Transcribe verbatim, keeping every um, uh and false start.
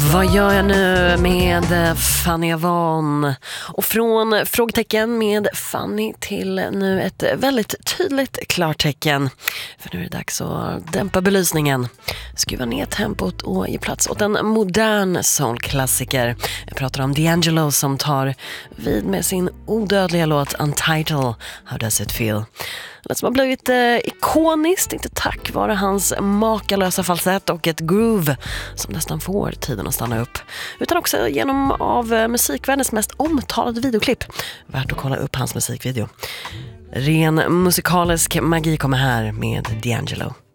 Vad gör jag nu med Fanny Avon? Och från frågetecken med Fanny till nu ett väldigt tydligt klartecken. För nu är det dags att dämpa belysningen, skruva ner tempot och ge plats åt en modern soulklassiker. Jag pratar om D'Angelo som tar vid med sin odödliga låt Untitled, How Does It Feel? Det som har blivit eh, ikoniskt, inte tack vare hans makalösa falsett och ett groove som nästan får tiden att stanna upp, utan också genom av eh, musikvärldens mest omtalade videoklipp. Värt att kolla upp hans musikvideo. Ren musikalisk magi kommer här med D'Angelo.